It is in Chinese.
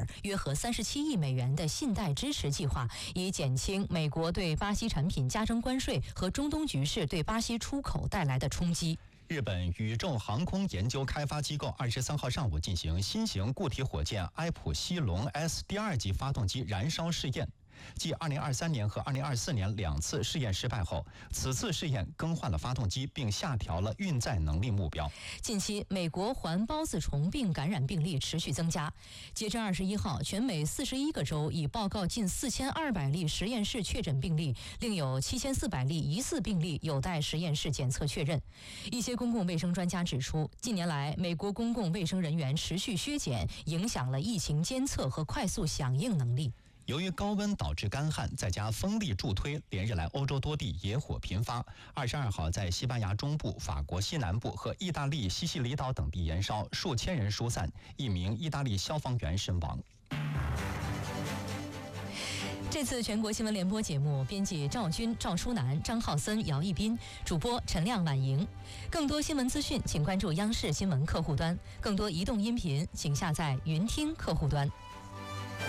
约合37亿美元的信贷支持计划，以减轻美国对巴西产品加征关税和中东局势对巴西出口带来的冲击。 日本宇宙航空研究开发机构23号上午进行新型固体火箭埃普西龙 S 第2级发动机燃烧试验。继2023年和2024年2次试验失败后，此次试验更换了发动机，并下调了运载能力目标。 近期，美国环孢子虫病感染病例持续增加。截至21号，全美41个州已报告近4200例实验室确诊病例，另有7400例疑似病例有待实验室检测确认。一些公共卫生专家指出，近年来美国公共卫生人员持续削减，影响了疫情监测和快速响应能力。 由于高温导致干旱，再加风力助推，连日来欧洲多地野火频发。22号在西班牙中部、法国西南部和意大利西西里岛等地燃烧，数千人疏散，1名意大利消防员身亡。 这次全国新闻联播节目，编辑赵军、赵舒南、张浩森、姚一斌，主播陈亮、婉莹。更多新闻资讯，请关注央视新闻客户端；更多移动音频，请下载云听客户端。